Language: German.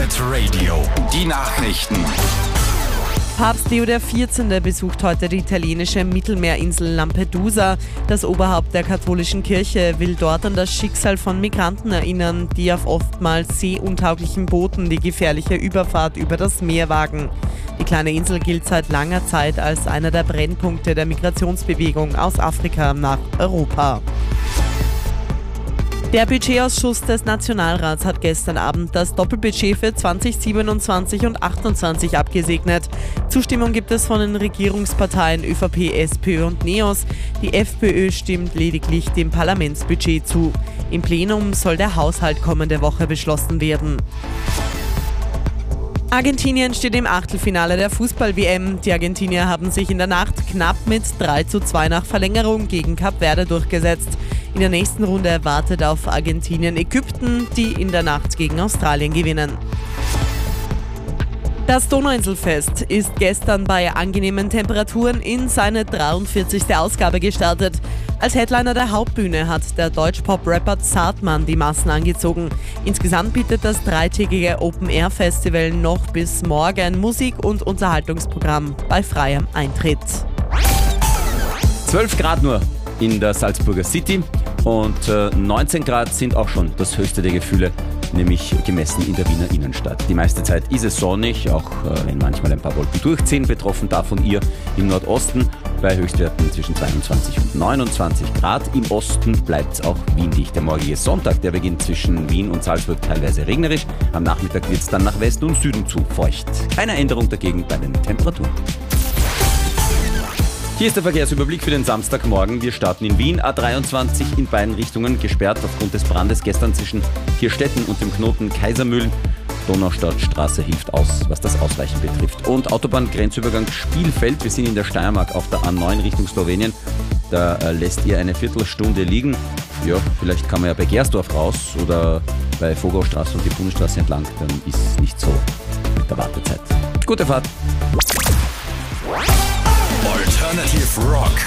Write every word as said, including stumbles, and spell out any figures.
Rapid Radio. Die Nachrichten. Papst Leo der vierzehnte besucht heute die italienische Mittelmeerinsel Lampedusa. Das Oberhaupt der katholischen Kirche will dort an das Schicksal von Migranten erinnern, die auf oftmals seeuntauglichen Booten die gefährliche Überfahrt über das Meer wagen. Die kleine Insel gilt seit langer Zeit als einer der Brennpunkte der Migrationsbewegung aus Afrika nach Europa. Der Budgetausschuss des Nationalrats hat gestern Abend das Doppelbudget für zwanzig siebenundzwanzig und achtundzwanzig abgesegnet. Zustimmung gibt es von den Regierungsparteien ÖVP, SPÖ und NEOS. Die FPÖ stimmt lediglich dem Parlamentsbudget zu. Im Plenum soll der Haushalt kommende Woche beschlossen werden. Argentinien steht im Achtelfinale der Fußball-W M. Die Argentinier haben sich in der Nacht knapp mit drei zu zwei nach Verlängerung gegen Kap Verde durchgesetzt. In der nächsten Runde erwartet auf Argentinien Ägypten, die in der Nacht gegen Australien gewinnen. Das Donauinselfest ist gestern bei angenehmen Temperaturen in seine dreiundvierzigste Ausgabe gestartet. Als Headliner der Hauptbühne hat der Deutsch-Pop-Rapper Zartmann die Massen angezogen. Insgesamt bietet das dreitägige Open-Air-Festival noch bis morgen Musik- und Unterhaltungsprogramm bei freiem Eintritt. zwölf Grad nur in der Salzburger City und äh, neunzehn Grad sind auch schon das höchste der Gefühle, nämlich gemessen in der Wiener Innenstadt. Die meiste Zeit ist es sonnig, auch äh, wenn manchmal ein paar Wolken durchziehen, betroffen davon ihr im Nordosten bei Höchstwerten zwischen zweiundzwanzig und neunundzwanzig Grad. Im Osten bleibt es auch windig. Der morgige Sonntag, der beginnt zwischen Wien und Salzburg teilweise regnerisch. Am Nachmittag wird es dann nach Westen und Süden zu feucht. Keine Änderung dagegen bei den Temperaturen. Hier ist der Verkehrsüberblick für den Samstagmorgen. Wir starten in Wien, A dreiundzwanzig in beiden Richtungen gesperrt aufgrund des Brandes gestern zwischen Hirstetten und dem Knoten Kaisermühlen. Donaustadtstraße hilft aus, was das Ausweichen betrifft. Und Autobahngrenzübergang Spielfeld. Wir sind in der Steiermark auf der A neun Richtung Slowenien. Da äh, lässt ihr eine Viertelstunde liegen. Ja, vielleicht kann man ja bei Gersdorf raus oder bei Vogaustraße und die Bundesstraße entlang. Dann ist es nicht so mit der Wartezeit. Gute Fahrt! Alternative Rock.